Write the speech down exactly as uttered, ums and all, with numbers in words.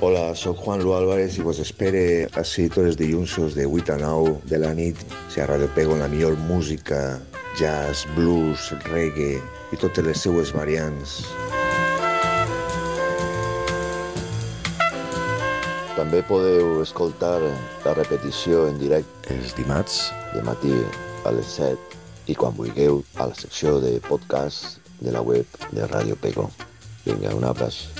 Hola, sóc Juan Lu Álvarez i vos espere ací tots els dilluns de vuit a nou de la nit si a Radio Pego la millor música, jazz, blues, reggae i totes les seues variants. També podeu escoltar la repetició en directe Els dimarts de matí a les set i quan vulgueu a la secció de podcast de la web de Radio Pego. Vinga, un abraç.